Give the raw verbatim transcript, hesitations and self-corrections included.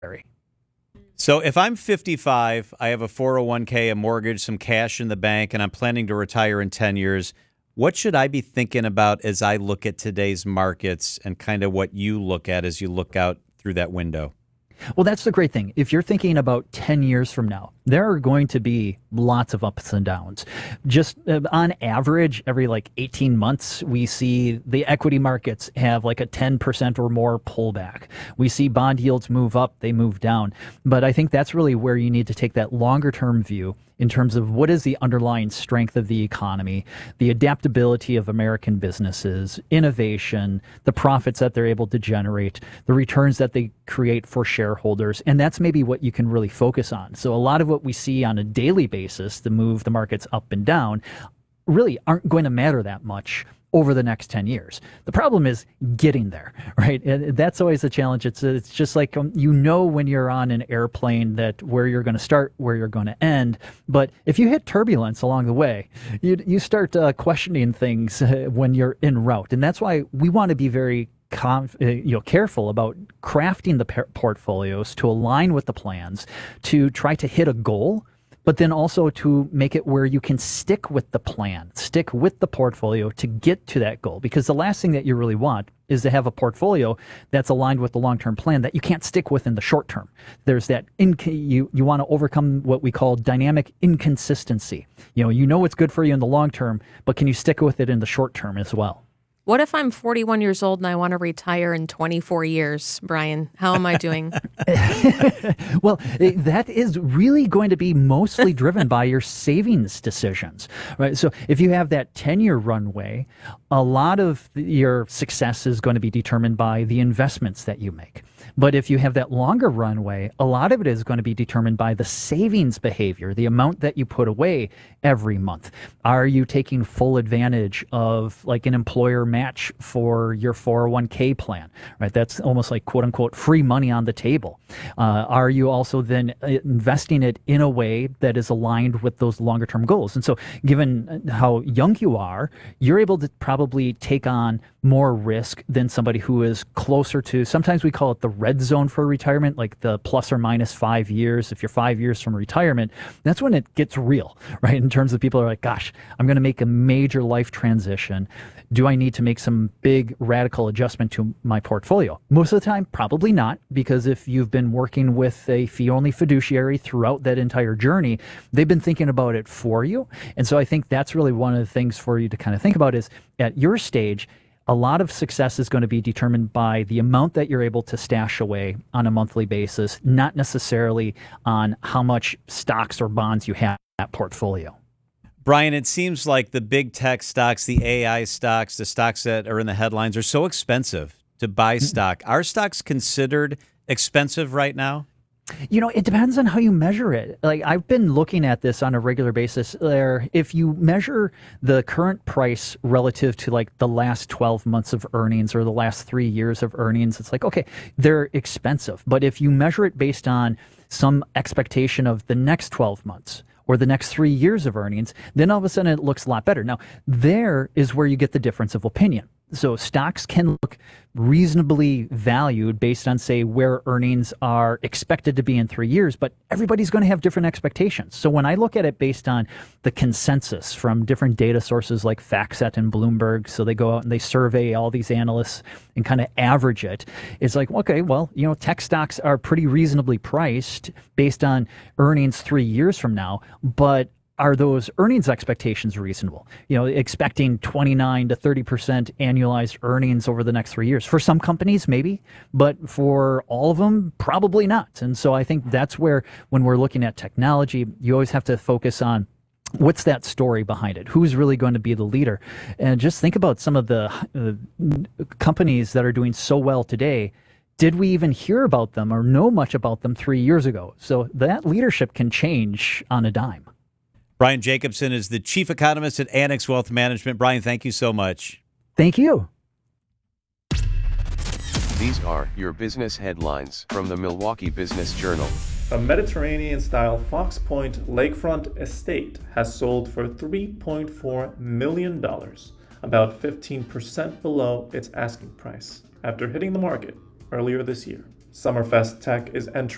So if I'm fifty-five, I have a four oh one k, a mortgage, some cash in the bank, and I'm planning to retire in ten years, what should I be thinking about as I look at today's markets and kind of what you look at as you look out through that window? Well, that's the great thing. If you're thinking about ten years from now, there are going to be lots of ups and downs. Just uh, on average, every like eighteen months, we see the equity markets have like a ten percent or more pullback. We see bond yields move up, they move down. But I think that's really where you need to take that longer term view in terms of what is the underlying strength of the economy, the adaptability of American businesses, innovation, the profits that they're able to generate, the returns that they create for shareholders. And that's maybe what you can really focus on. So a lot of what we see on a daily basis to move the markets up and down really aren't going to matter that much over the next ten years. The problem is getting there, right? And that's always a challenge. It's it's just like, um, you know, when you're on an airplane that where you're going to start, where you're going to end. But if you hit turbulence along the way, you you start uh, questioning things uh, when you're en route. And that's why we want to be very Conf, uh, you know, careful about crafting the per- portfolios to align with the plans, to try to hit a goal, but then also to make it where you can stick with the plan, stick with the portfolio to get to that goal. Because the last thing that you really want is to have a portfolio that's aligned with the long-term plan that you can't stick with in the short term. There's that, inc- you, you want to overcome what we call dynamic inconsistency. You know, you know what's good for you in the long term, but can you stick with it in the short term as well? What if I'm forty-one years old and I want to retire in twenty-four years, Brian? How am I doing? Well, that is really going to be mostly driven by your savings decisions, right? So if you have that ten-year runway, a lot of your success is going to be determined by the investments that you make. But if you have that longer runway, a lot of it is going to be determined by the savings behavior, the amount that you put away every month. Are you taking full advantage of like an employer match for your four oh one k plan, right? That's almost like quote unquote free money on the table. Uh, are you also then investing it in a way that is aligned with those longer term goals? And so given how young you are, you're able to probably take on more risk than somebody who is closer to, sometimes we call it the red zone for retirement, like the plus or minus five years. If you're five years from retirement, that's when it gets real, right? In terms of people are like, gosh, I'm going to make a major life transition. Do I need to make some big radical adjustment to my portfolio? Most of the time, probably not, because if you've been working with a fee-only fiduciary throughout that entire journey, they've been thinking about it for you. And so I think that's really one of the things for you to kind of think about is at your stage, a lot of success is going to be determined by the amount that you're able to stash away on a monthly basis, not necessarily on how much stocks or bonds you have in that portfolio. Brian, it seems like the big tech stocks, the A I stocks, the stocks that are in the headlines are so expensive to buy stock. Are stocks considered expensive right now? You know, it depends on how you measure it. Like I've been looking at this on a regular basis there. If you measure the current price relative to like the last twelve months of earnings or the last three years of earnings, it's like, okay, they're expensive. But if you measure it based on some expectation of the next twelve months or the next three years of earnings, then all of a sudden it looks a lot better. Now, there is where you get the difference of opinion. So stocks can look reasonably valued based on, say, where earnings are expected to be in three years, but everybody's going to have different expectations. So when I look at it based on the consensus from different data sources like FactSet and Bloomberg, so they go out and they survey all these analysts and kind of average it, it's like, okay, well, you know, tech stocks are pretty reasonably priced based on earnings three years from now, but are those earnings expectations reasonable? You know, expecting twenty-nine to thirty percent annualized earnings over the next three years. For some companies, maybe, but for all of them, probably not. And so I think that's where, when we're looking at technology, you always have to focus on what's that story behind it? Who's really going to be the leader? And just think about some of the uh, companies that are doing so well today. Did we even hear about them or know much about them three years ago? So that leadership can change on a dime. Brian Jacobson is the chief economist at Annex Wealth Management. Brian, thank you so much. Thank you. These are your business headlines from the Milwaukee Business Journal. A Mediterranean-style Fox Point lakefront estate has sold for three point four million dollars, about fifteen percent below its asking price, after hitting the market earlier this year. Summerfest Tech is entering